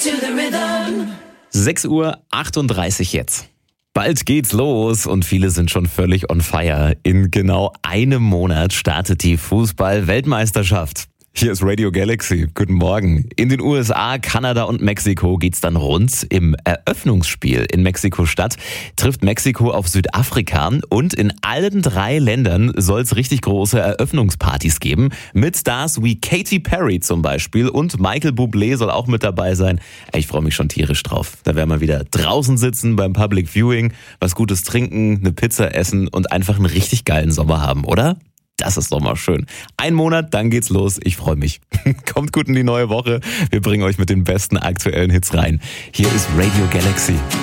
6:38 Uhr jetzt. Bald geht's los und viele sind schon völlig on fire. In genau einem Monat startet die Fußball-Weltmeisterschaft. Hier ist Radio Galaxy. Guten Morgen. In den USA, Kanada und Mexiko geht's dann rund. Im Eröffnungsspiel in Mexiko-Stadt trifft Mexiko auf Südafrika und in allen 3 Ländern soll's richtig große Eröffnungspartys geben. Mit Stars wie Katy Perry zum Beispiel und Michael Bublé soll auch mit dabei sein. Ich freue mich schon tierisch drauf. Da werden wir wieder draußen sitzen beim Public Viewing, was Gutes trinken, eine Pizza essen und einfach einen richtig geilen Sommer haben, oder? Das ist doch mal schön. Ein Monat, dann geht's los. Ich freue mich. Kommt gut in die neue Woche. Wir bringen euch mit den besten aktuellen Hits rein. Hier ist Radio Galaxy.